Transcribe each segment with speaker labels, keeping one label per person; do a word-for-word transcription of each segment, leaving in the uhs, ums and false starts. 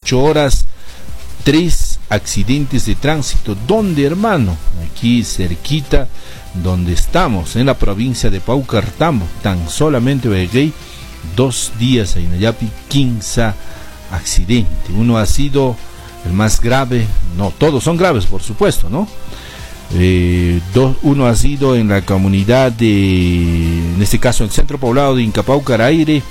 Speaker 1: ocho horas, tres accidentes de tránsito. ¿Dónde, hermano? Aquí cerquita, donde estamos, en la provincia de Paucartambo. Tan solamente, Guayaquil, dos días en Ayapi, quince accidentes. Uno ha sido el más grave, no, todos son graves, por supuesto, ¿no? Eh, dos, uno ha sido en la comunidad de, en este caso, el centro poblado de Incapaucaraire,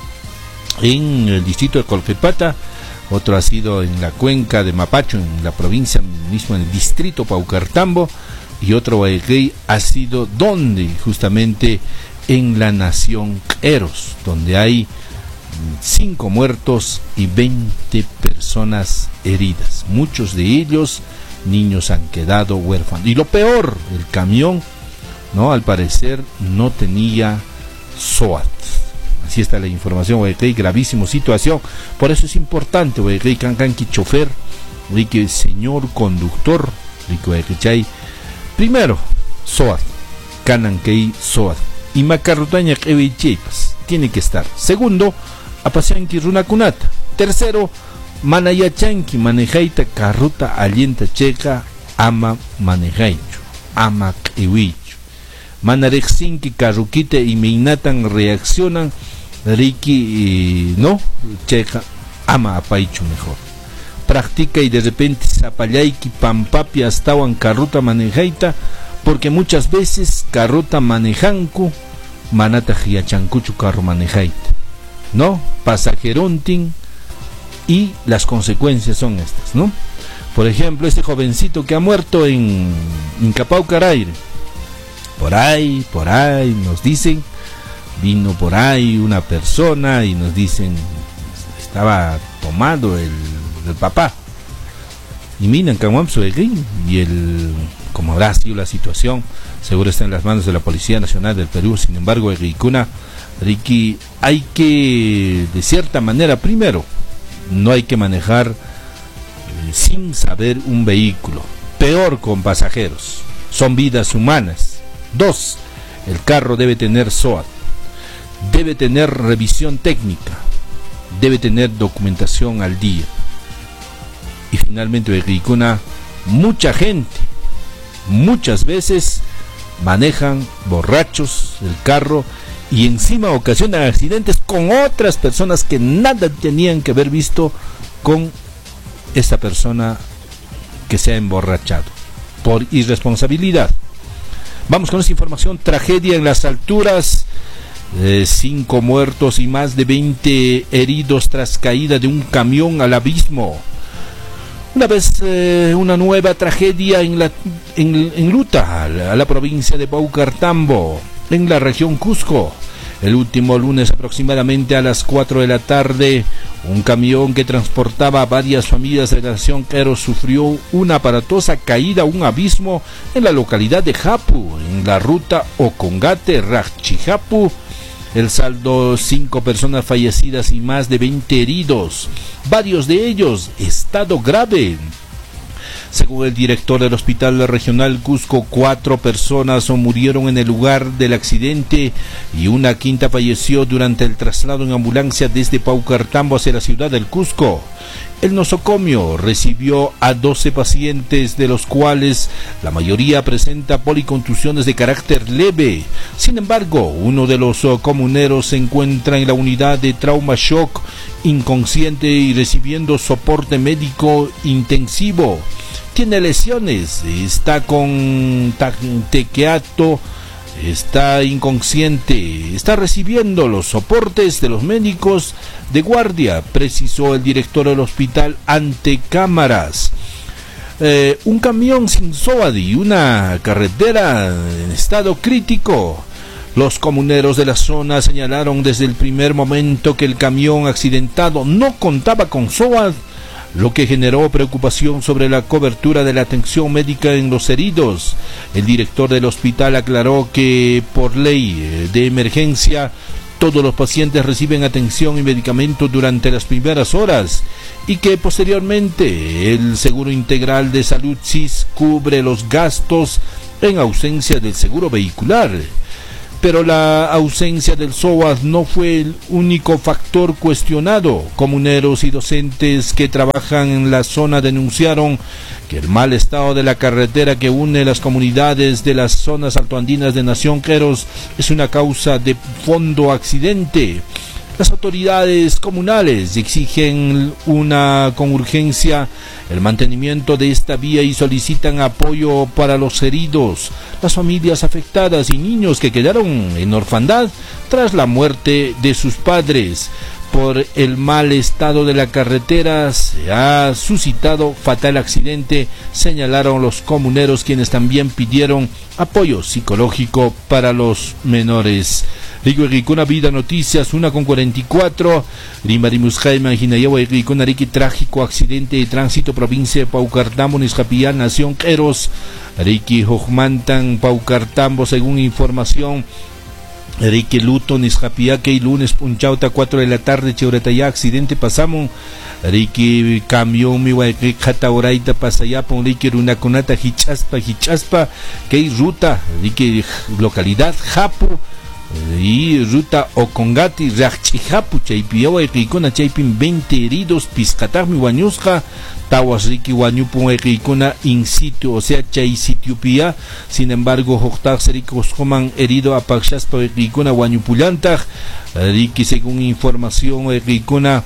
Speaker 1: en el distrito de Colquepata. Otro ha sido en la cuenca de Mapacho, en la provincia mismo, en el distrito Paucartambo. Y otro, Guayaquil, ha sido donde, justamente en la nación Queros, donde hay cinco muertos y veinte personas heridas. Muchos de ellos niños han quedado huérfanos. Y lo peor, el camión, no, al parecer no tenía SOAT. Así está la información, Guayaquil, gravísima situación. Por eso es importante, Guayaquil, cancanqui chofer, que señor conductor, Guayaquil, primero, SOAT, cananquei SOAT, y macarrutaña pues, tiene que estar. Segundo, apaseanqui runacunata. Tercero, manayachanqui manejaita carruta alienta checa ama manejaicho, ama quiwicho. Manarexinqui carruquite y meinatan reaccionan Ricky, no, checa ama apaicho mejor. Practica y de repente zapallaiki pampapi astawan carruta manejaita, porque muchas veces carruta manejanku manata giachancuchu carro manejaita, no, pasajerontin, y las consecuencias son estas, ¿no? Por ejemplo, este jovencito que ha muerto en Incapaucaraire, por ahí, por ahí nos dicen, vino por ahí una persona y nos dicen, estaba tomado el, el papá, y miran y el, como habrá sido la situación, seguro está en las manos de la Policía Nacional del Perú. Sin embargo, Ricuna, Ricky, hay que, de cierta manera, primero, no hay que manejar eh, sin saber un vehículo, peor con pasajeros, son vidas humanas. Dos, el carro debe tener SOAT, debe tener revisión técnica, debe tener documentación al día. Y finalmente, Ricuna, mucha gente, muchas veces manejan borrachos el carro y encima ocasionan accidentes con otras personas que nada tenían que haber visto con esta persona que se ha emborrachado por irresponsabilidad. Vamos con esta información. Tragedia en las alturas, eh, cinco muertos y más de veinte heridos tras caída de un camión al abismo. Una vez eh, una nueva tragedia en la en, en Luta, a la, a la provincia de Paucartambo, en la región Cusco. El último lunes, aproximadamente a las cuatro de la tarde, un camión que transportaba a varias familias de la nación Queros sufrió una aparatosa caída a un abismo en la localidad de Japu, en la ruta Ocongate-Rachijapu. El saldo, cinco personas fallecidas y más de veinte heridos, varios de ellos estado grave. Según el director del Hospital Regional Cusco, cuatro personas murieron en el lugar del accidente y una quinta falleció durante el traslado en ambulancia desde Paucartambo hacia la ciudad del Cusco. El nosocomio recibió a doce pacientes, de los cuales la mayoría presenta policontusiones de carácter leve. Sin embargo, uno de los comuneros se encuentra en la unidad de trauma shock, inconsciente y recibiendo soporte médico intensivo. Tiene lesiones, está con tequeato, está inconsciente, está recibiendo los soportes de los médicos de guardia, precisó el director del hospital ante cámaras. Eh, un camión sin SOAT y una carretera en estado crítico. Los comuneros de la zona señalaron desde el primer momento que el camión accidentado no contaba con SOAT, lo que generó preocupación sobre la cobertura de la atención médica en los heridos. El director del hospital aclaró que por ley de emergencia todos los pacientes reciben atención y medicamentos durante las primeras horas y que posteriormente el Seguro Integral de Salud S I S cubre los gastos en ausencia del seguro vehicular. Pero la ausencia del SOAS no fue el único factor cuestionado. Comuneros y docentes que trabajan en la zona denunciaron que el mal estado de la carretera que une las comunidades de las zonas altoandinas de Nación Queros es una causa de fondo accidente. Las autoridades comunales exigen una con urgencia el mantenimiento de esta vía y solicitan apoyo para los heridos, las familias afectadas y niños que quedaron en orfandad tras la muerte de sus padres. Por el mal estado de la carretera se ha suscitado fatal accidente, señalaron los comuneros, quienes también pidieron apoyo psicológico para los menores. Rico Ricuna Vida Noticias, una con cuarenta y cuatro. Rimarimus Jaime Ginayawa Ricuna Riqui, trágico accidente de tránsito, provincia de Paucartambo, Niscapillán, Nación Queros. Riqui Jojmantan, Paucartambo, según información. Riqui Luto, Niscapillá, que lunes punchauta, cuatro de la tarde, Cheuretaya, accidente pasamos. Riqui camión mi Riqui Jatauraita Pasayapon, Riqui Runaconata, Hichaspa, Hichaspa, que ruta, Riqui localidad, Japo. Y ruta Ocongati, Rachijapu, Chaipiawa, Ricuna, Chaipin, veinte heridos, Piscatami, Guañusca, Tawas, Riqui, Guañupun, Ricuna, in sitio, o sea, Chay sitio Pia. Sin embargo, Joktax, Riqui, Oscoman, herido a Paxaspa, Ricuna, Guañupulantag, Riqui, según información, Ricuna,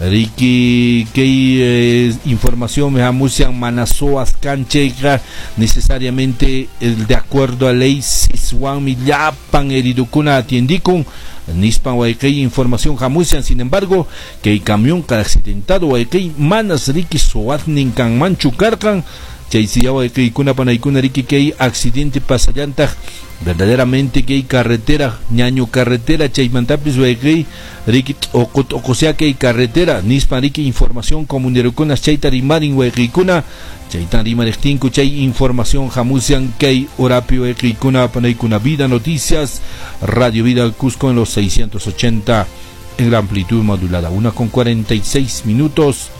Speaker 1: Riqui, que eh, información me amusian Manasoas Cancheca, necesariamente el de acuerdo a ley Siswan Millapan Eridukuna atiendicun Nispan Waikei, información jamusian. Sin embargo, que el camión que accidentado Waikei Manas Riqui Soatnin Kan Manchu Carcan Chaisia Waikei Kuna Panaikuna Riqui, que hay accidente pasallanta. Verdaderamente que hay carretera, ñaño carretera, Chaymantapis, Waikei, Riqui, o sea que hay carretera, Nispan Riqui, información comunera, Chaitarimarin, Waikei, Chaitarimarechtinco, Chay, información Jamusian, Kei, Orapio, Waikei, Panaikuna Vida Noticias, Radio Vida Cusco en los seiscientos ochenta en la amplitud modulada, una con cuarenta y seis minutos,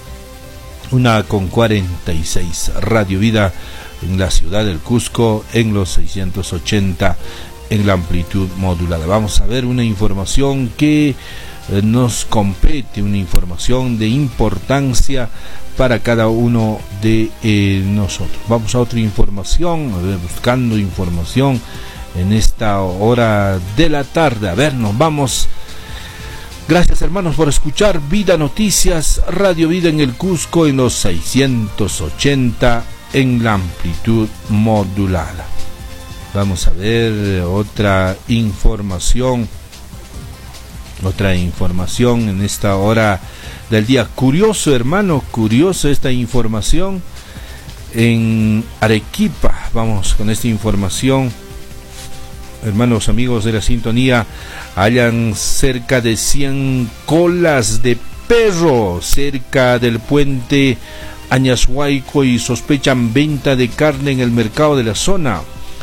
Speaker 1: una con cuarenta y seis, Radio Vida en la ciudad del Cusco en los seiscientos ochenta en la amplitud modulada. Vamos a ver una información que eh, nos compete, una información de importancia para cada uno de eh, nosotros. Vamos a otra información, a ver, buscando información en esta hora de la tarde. A ver, nos vamos. Gracias, hermanos, por escuchar Vida Noticias, Radio Vida en el Cusco en los seiscientos ochenta en la amplitud modulada. Vamos a ver otra información, otra información en esta hora del día. Curioso, hermano, curioso esta información en Arequipa. Vamos con esta información. Hermanos, amigos de la sintonía, hallan cerca de cien colas de perro cerca del puente Añashuayco y sospechan venta de carne en el mercado de la zona.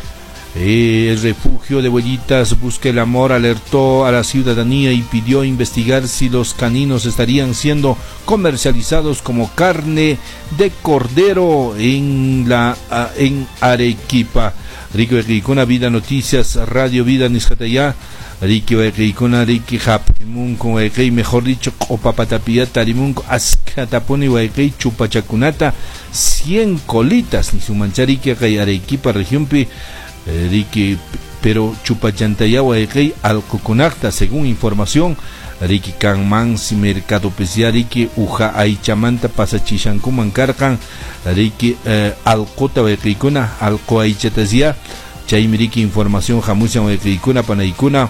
Speaker 1: El refugio de Huellitas Busca el Amor alertó a la ciudadanía y pidió investigar si los caninos estarían siendo comercializados como carne de cordero en la en Arequipa. Rico Ricona Vida Noticias, Radio Vida Niscatayá, Rico Ricona Riqui Japimun con Waikei, mejor dicho, Opapatapia Tarimun, Ascataponi Waikei, Chupachacunata, cien colitas, ni su mancharique Arequipa, región Pi. Riqui, pero Chupachantaya Waikei al Cucunacta, según información, Riqui Canman, si Mercado Pesia, Riqui Uja Aichamanta, Pasachishankuman Carcan, Riqui Alcota Waikeikuna, Alco Aichatazia, Chaimiriqui, información Jamusian Waikeikuna, Panaikuna,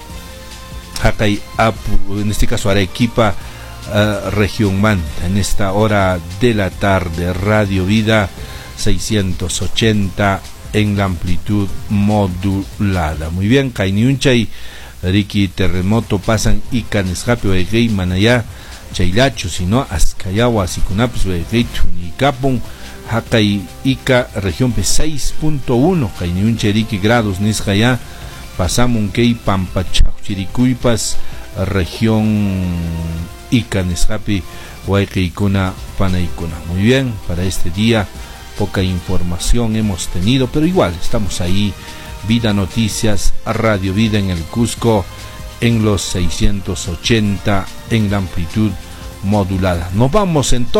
Speaker 1: Hakai Apu, en este caso Arequipa, uh, región Man, en esta hora de la tarde, Radio Vida seiscientos ochenta en la amplitud modulada. Muy bien, Cainiunchay, Riqui terremoto pasan Ica Nescapio Egei Manaya Chailacho, sino Azcayawa Sicunapis Egei Tunicapun Hakai Ica región P seis punto uno, Cainiunchay Riqui grados Nescaya Pasamun Kei Pampacha Chiricuipas región Ica Nescapi Huayqueicuna Panaicuna. Muy bien, para este día poca información hemos tenido, pero igual estamos ahí Vida Noticias, Radio Vida en el Cusco, en los seiscientos ochenta en la amplitud modulada. Nos vamos entonces.